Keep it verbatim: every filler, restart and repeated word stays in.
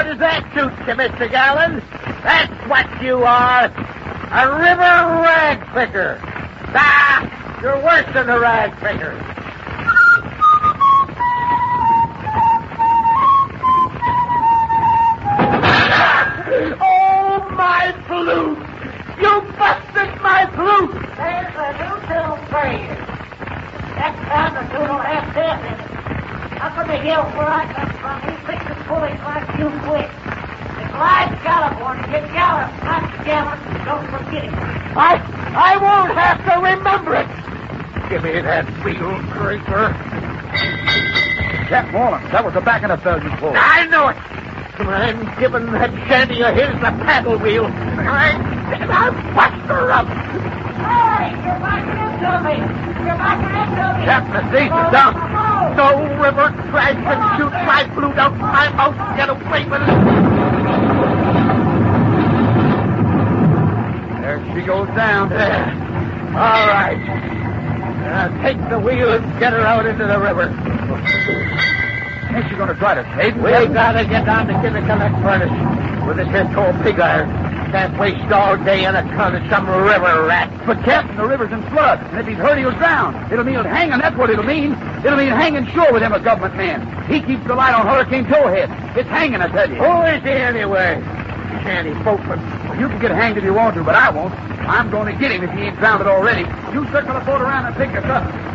does that suit you, Mister Garland? That's what you are. A river rag picker. Ah, you're worse than a rag picker. Oh, my flute! You busted my flute! There's a new little phrase. Next time the flute will have death in it. Up on the hill where I come from, he fixes bullets like you quit. The Clyde California, get Gallup, not Gallup, don't forget it. I, I won't have to remember it. Give me that wheel, creeper. Cap Moreland, that was the back of the bell you pulled. I know it. I'm giving that shanty of his the paddle wheel. I, I'll bust her up. Hey, you're backing into me. You're backing into me. Captain, seize us down. No river trash can shoot my flute out my mouth. Get away with it. There she goes down. There. All right. Now take the wheel and get her out into the river. Ain't she going to try to save me? We gotta get down to Kinnickinnick Furnace with this here tall pig iron. Can't waste all day on account of some river rat. But, Captain, the river's in flood, and if he's hurt, he'll drown. It'll mean hanging, that's what it'll mean. It'll mean hanging sure with him, a government man. He keeps the light on Hurricane Towhead. It's hanging, I tell you. Who is he anyway? Shanty boatman. Well, you can get hanged if you want to, but I won't. I'm going to get him if he ain't drowned already. You circle the boat around and take your cup.